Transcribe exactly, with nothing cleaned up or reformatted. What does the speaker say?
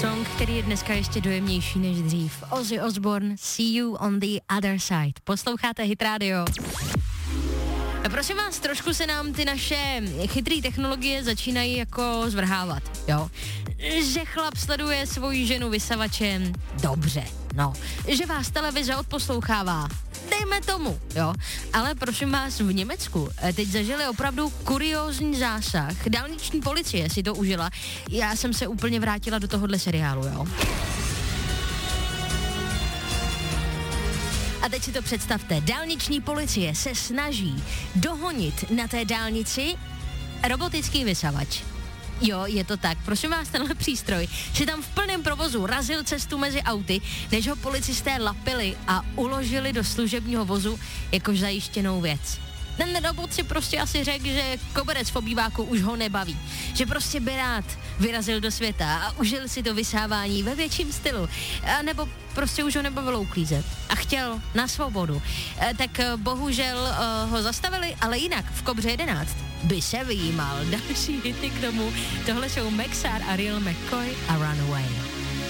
Song, který je dneska ještě dojemnější než dřív. Ozzy Osbourne, See You on the Other Side. Posloucháte Hit Radio. A prosím vás, trošku se nám ty naše chytré technologie začínají jako zvrhávat, jo. Že chlap sleduje svoji ženu vysavačem, dobře, no. Že vás televize odposlouchává, dejme tomu, jo. Ale prosím vás, v Německu teď zažili opravdu kuriózní zásah. Dálniční policie si to užila. Já jsem se úplně vrátila do tohohle seriálu, jo. A teď si to představte, dálniční policie se snaží dohonit na té dálnici robotický vysavač. Jo, je to tak. Prosím vás, tenhle přístroj si tam v plném provozu razil cestu mezi auty, než ho policisté lapili a uložili do služebního vozu jako zajištěnou věc. Ten robot si prostě asi řekl, že koberec v obýváku už ho nebaví. Že prostě by rád vyrazil do světa a užil si to vysávání ve větším stylu. A nebo prostě už ho nebavilo uklízet. A chtěl na svobodu. E, tak bohužel e, ho zastavili, ale jinak v Kobře jedenáct by se vyjímal. Další hity k tomu. Tohle jsou Maxar a Real McCoy a Runaway.